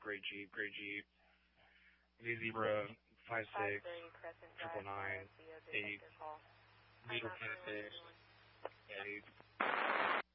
Gray Jeep, V Zebra, 56, 530 Crescent Drive, 999, 8, call. Zebra 56, 8.